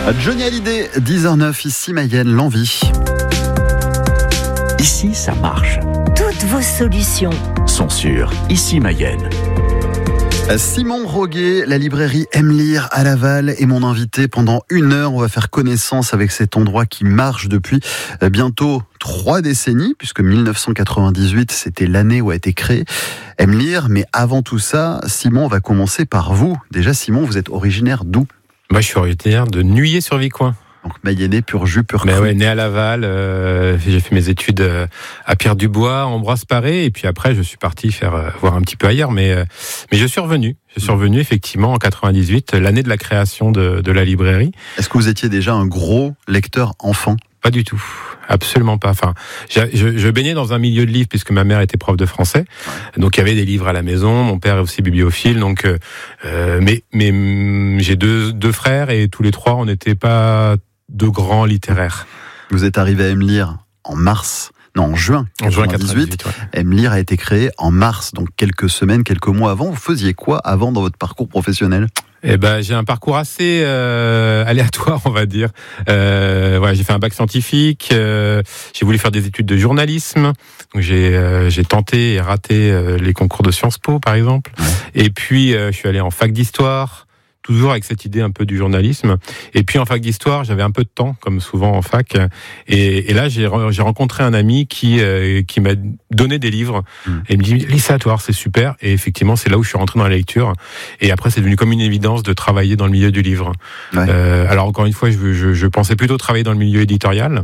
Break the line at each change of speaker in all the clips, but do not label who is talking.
Johnny Hallyday, 10h09, ici Mayenne, l'envie.
Ici, ça marche.
Toutes vos solutions
Sont sur Ici Mayenne.
Simon Roguet, la librairie Aime Lire à Laval est mon invité pendant 1 heure. On va faire connaissance avec cet endroit qui marche depuis bientôt 3 décennies, puisque 1998, c'était l'année où a été créé Aime Lire. Mais avant tout ça, Simon, on va commencer par vous. Déjà, Simon, vous êtes originaire d'où ?
Moi, je suis originaire de Nuillé-sur-Vicoin.
Donc Mayennais, pur jus, pur cru.
Mais ouais, né à Laval, j'ai fait mes études à Pierre-du-Bois, Ambroise-Paré, et puis après je suis parti voir un petit peu ailleurs, mais je suis revenu. Je suis revenu effectivement en 98, l'année de la création de la librairie.
Est-ce que vous étiez déjà un gros lecteur enfant ?
Pas du tout, absolument pas. Enfin, je baignais dans un milieu de livres puisque ma mère était prof de français, donc il y avait des livres à la maison. Mon père est aussi bibliophile, donc mais j'ai deux frères et tous les 3 on n'était pas de grands littéraires.
Vous êtes arrivé à Aime Lire en juin 98. Ouais. Aime Lire a été créé en mars, donc quelques semaines, quelques mois avant. Vous faisiez quoi avant dans votre parcours professionnel ?
J'ai un parcours assez aléatoire, on va dire. J'ai fait un bac scientifique. J'ai voulu faire des études de journalisme. Donc j'ai tenté et raté les concours de Sciences Po, par exemple. Ouais. Et puis je suis allé en fac d'histoire. Toujours avec cette idée un peu du journalisme. Et puis en fac d'histoire, j'avais un peu de temps, comme souvent en fac. Et là, j'ai rencontré un ami qui m'a donné des livres. Et il me dit, lis ça, toi, c'est super. Et effectivement, c'est là où je suis rentré dans la lecture. Et après, c'est devenu comme une évidence de travailler dans le milieu du livre. Ouais. Alors encore une fois, je pensais plutôt travailler dans le milieu éditorial.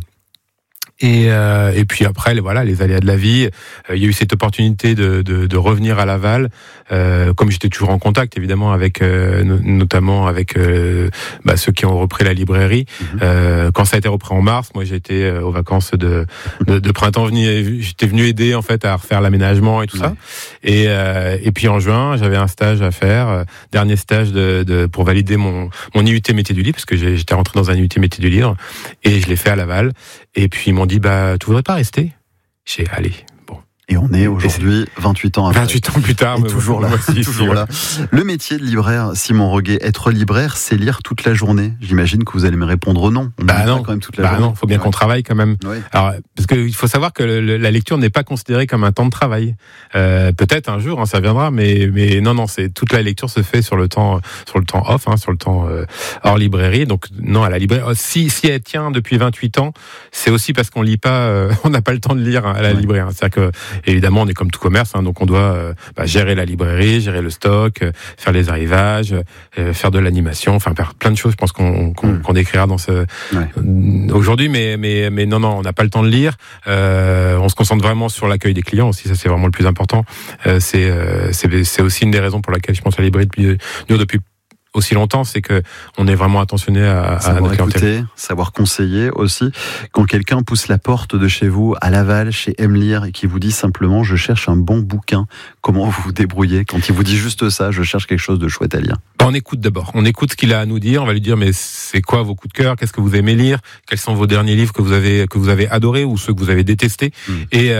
Et puis après, voilà, les aléas de la vie. Il y a eu cette opportunité de revenir à Laval. Comme j'étais toujours en contact, évidemment, avec notamment avec ceux qui ont repris la librairie. Quand ça a été repris en mars, moi j'étais aux vacances de printemps. J'étais venu aider en fait à refaire l'aménagement et tout ça. Et puis en juin, j'avais un stage à faire, dernier stage pour valider mon IUT métier du livre, parce que j'étais rentré dans un IUT métier du livre, et je l'ai fait à Laval. Et puis ils m'ont dit, tu voudrais pas rester ? J'ai allez.
Et on est aujourd'hui 28 ans après.
28 ans plus tard,
mais toujours là. Toujours là. Le métier de libraire, Simon Roguet, être libraire, c'est lire toute la journée. J'imagine que vous allez me répondre non.
Non,
quand même toute la journée.
Non, faut bien qu'on travaille quand même. Oui. Alors, parce qu'il faut savoir que la lecture n'est pas considérée comme un temps de travail. Peut-être un jour, ça viendra, mais non, c'est toute la lecture se fait sur le temps off, sur le temps hors librairie. Donc non, à la librairie. Si elle tient depuis 28 ans, c'est aussi parce qu'on lit pas, on n'a pas le temps de lire à la librairie. C'est-à-dire que évidemment, on est comme tout commerce, donc on doit gérer la librairie, gérer le stock, faire les arrivages, faire de l'animation, faire plein de choses. Je pense qu'on décrira dans ce aujourd'hui, mais non, on n'a pas le temps de lire. On se concentre vraiment sur l'accueil des clients aussi. Ça, c'est vraiment le plus important. C'est aussi une des raisons pour laquelle je pense à la librairie depuis aussi longtemps, c'est que on est vraiment attentionné à
savoir écouter, savoir conseiller aussi. Quand quelqu'un pousse la porte de chez vous à Laval, chez Aime Lire, et qui vous dit simplement je cherche un bon bouquin, comment vous vous débrouillez quand il vous dit juste ça, je cherche quelque chose de chouette à lire?
On écoute d'abord, on écoute ce qu'il a à nous dire, on va lui dire mais c'est quoi vos coups de cœur, qu'est-ce que vous aimez lire, quels sont vos derniers livres que vous avez adorés ou ceux que vous avez détestés. Et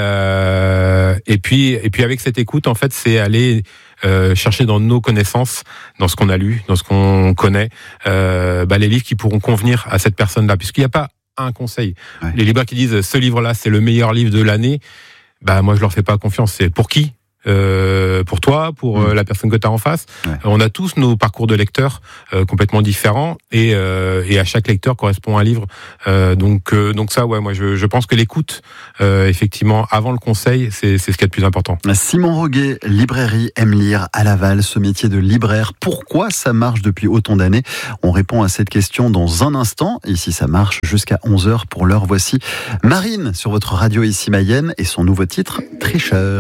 puis avec cette écoute, en fait, c'est aller chercher dans nos connaissances, dans ce qu'on a lu, dans ce qu'on connaît, les livres qui pourront convenir à cette personne-là, puisqu'il n'y a pas un conseil. Ouais. Les libraires qui disent ce livre-là c'est le meilleur livre de l'année, moi je leur fais pas confiance. C'est pour qui ? Pour toi, pour la personne que tu as en face. Ouais. On a tous nos parcours de lecteurs complètement différents et à chaque lecteur correspond un livre. Donc ça, moi je pense que l'écoute, effectivement, avant le conseil, c'est ce qu'il y a de plus important.
Simon Roguet, librairie Aime Lire à Laval, ce métier de libraire, pourquoi ça marche depuis autant d'années ? On répond à cette question dans un instant. Ici, ça marche jusqu'à 11h pour l'heure. Voici Marine sur votre radio Ici Mayenne et son nouveau titre, Tricheur.